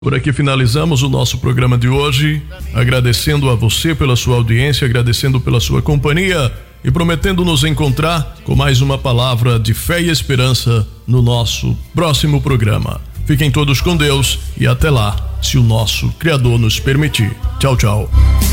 Por aqui finalizamos o nosso programa de hoje, agradecendo a você pela sua audiência, agradecendo pela sua companhia e prometendo nos encontrar com mais uma palavra de fé e esperança no nosso próximo programa. Fiquem todos com Deus e até lá, se o nosso Criador nos permitir. Tchau, tchau.